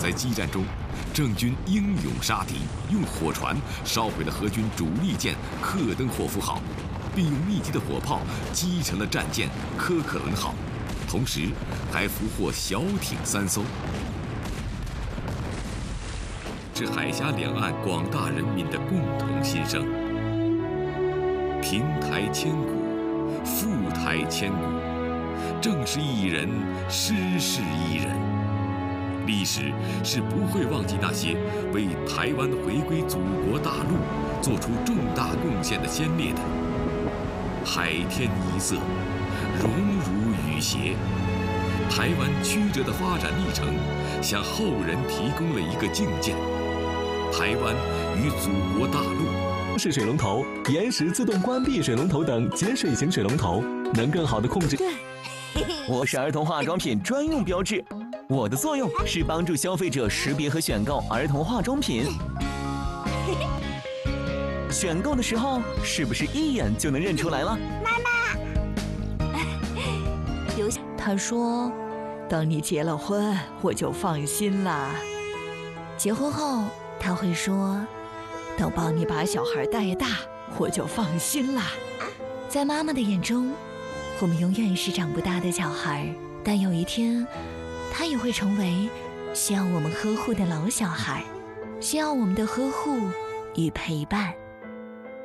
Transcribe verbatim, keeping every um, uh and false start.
在激战中，郑军英勇杀敌，用火船烧毁了荷军主力舰克登霍夫号，并用密集的火炮击沉了战舰科克伦号，同时还俘获小艇三艘。是海峡两岸广大人民的共同心声。平台千古，赴台千古，正是一人，失是一人。历史是不会忘记那些为台湾回归祖国大陆做出重大贡献的先烈的。海天一色，荣辱与谐。台湾曲折的发展历程，向后人提供了一个镜鉴。台湾与祖国大陆。 式水龙头、延时自动关闭水龙头等节水型水龙头，能更好的控制。 我是儿童化妆品专用标志，我的作用是帮助消费者识别和选购儿童化妆品。选购的时候，是不是一眼就能认出来了？ 妈妈，有他说，等你结了婚，我就放心啦。结婚后，他会说，等帮你把小孩带大，我就放心啦。在妈妈的眼中，我们永远是长不大的小孩，但有一天，他也会成为需要我们呵护的老小孩，需要我们的呵护与陪伴。